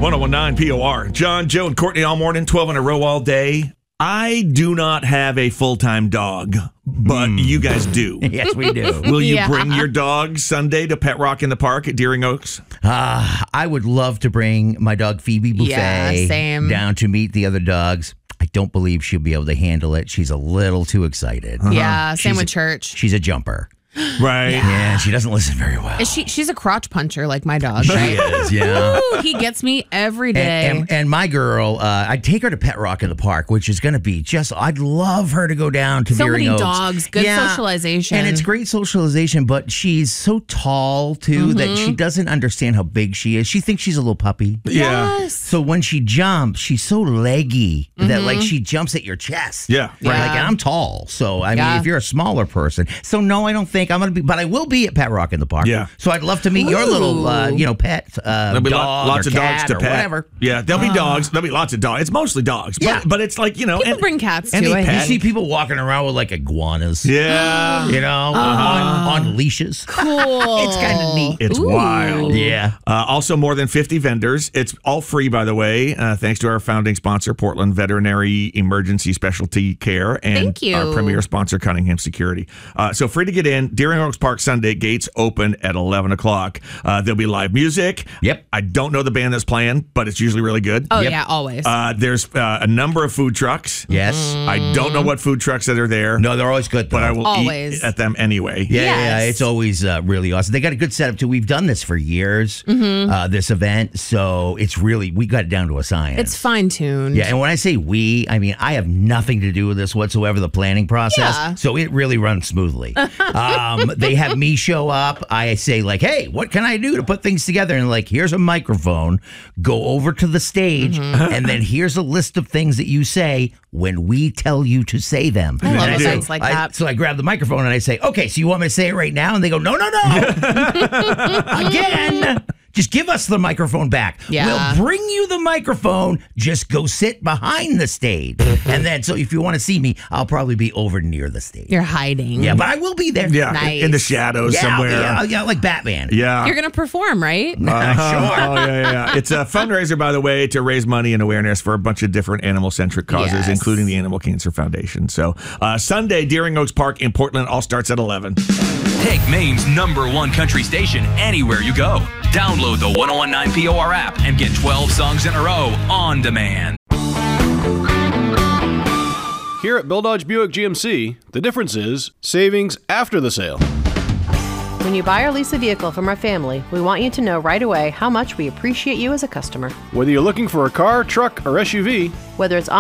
1019 POR. John, Joe, and Courtney all morning, 12 in a row all day. I do not have a full-time dog, but you guys do. Yes, we do. Will you bring your dog Sunday to Pet Rock in the Park at Deering Oaks? I would love to bring my dog Phoebe Buffet down to meet the other dogs. I don't believe she'll be able to handle it. She's a little too excited. Yeah, same with Church. She's a jumper. Right. Yeah, she doesn't listen very well. She's a crotch puncher like my dog, right? She is, yeah. Ooh, he gets me every day. And my girl, I'd take her to Pet Rock in the Park, which is going to be I'd love her to go down to Deering Oaks. So many dogs, good socialization. And it's great socialization, but she's so tall, too, that she doesn't understand how big she is. She thinks she's a little puppy. Yeah. Yes. So when she jumps, she's so leggy that, like, she jumps at your chest. Yeah. Right. Like, and I'm tall. So, I mean, if you're a smaller person. So, no, I don't think I'm going to be, but I will be at Pet Rock in the Park. Yeah. So I'd love to meet your little, pet, There'll be dog lots or of dogs cat to or pet. whatever. Yeah, there'll be dogs. There'll be lots of dogs. It's mostly dogs. But it's like, People bring cats, too. any I pet. You think. see people walking around with, like, iguanas. Yeah. You know, on leashes. Cool. It's kind of neat. It's wild. Yeah. Also, more than 50 vendors. It's all free, by the way, thanks to our founding sponsor, Portland Veterinary Emergency Specialty Care, and Thank you. our premier sponsor, Cunningham Security. So free to get in. Deering Oaks Park Sunday, gates open at 11 o'clock. There'll be live music. Yep. I don't know the band that's playing, but it's usually really good. Oh, yeah, always. There's a number of food trucks. Yes. I don't know what food trucks that are there. No, they're always good, though. But I will Always. eat at them anyway. Yeah, Yes. it's always really awesome. They got a good setup, too. We've done this for years, this event, so it's really, we got it down to a science. It's fine-tuned. Yeah, and when I say we, I mean, I have nothing to do with this whatsoever, the planning process, Yeah. so it really runs smoothly. They have me show up. I say, like, hey, what can I do to put things together? And, like, here's a microphone. Go over to the stage, and then here's a list of things that you say when we tell you to say them. I love They do. events like that. So I grab the microphone and I say, okay, so you want me to say it right now? And they go, no. Again. Just give us the microphone back. Yeah. We'll bring you the microphone. Just go sit behind the stage. And then, so if you want to see me, I'll probably be over near the stage. You're hiding. Yeah, but I will be there. Yeah, Nice. in the shadows somewhere. Yeah, like Batman. Yeah. You're going to perform, right? Sure. Oh, yeah. It's a fundraiser, by the way, to raise money and awareness for a bunch of different animal-centric causes, Yes. including the Animal Cancer Foundation. So Sunday, Deering Oaks Park in Portland, all starts at 11. Take Maine's #1 country station anywhere you go. Download the 1019 POR app and get 12 songs in a row on demand. Here at Bill Dodge Buick GMC, the difference is savings after the sale. When you buy or lease a vehicle from our family, we want you to know right away how much we appreciate you as a customer. Whether you're looking for a car, truck, or SUV, Whether it's